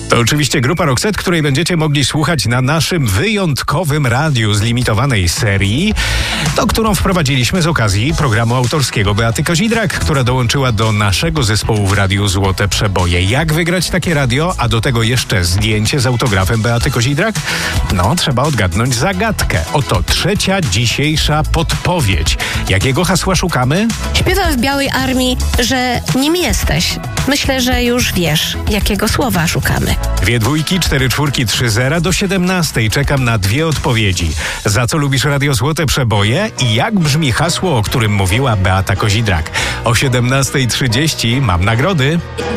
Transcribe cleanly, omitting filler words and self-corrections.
To oczywiście grupa Roxette, której będziecie mogli słuchać na naszym wyjątkowym radiu z limitowanej serii, którą wprowadziliśmy z okazji programu autorskiego Beaty Kozidrak, która dołączyła do naszego zespołu w Radiu Złote Przeboje. Jak wygrać takie radio, a do tego jeszcze zdjęcie z autografem Beaty Kozidrak? Trzeba odgadnąć zagadkę. Oto trzecia dzisiejsza podpowiedź. Jakiego hasła szukamy? Śpiewam w Białej Armii, że nim jesteś. Myślę, że już wiesz, jakiego słowa szukamy. 2 dwójki, 4 czwórki, 3 zera do 17. Czekam na 2 odpowiedzi. Za co lubisz Radio Złote Przeboje i jak brzmi hasło, o którym mówiła Beata Kozidrak? O 17:30 mam nagrody.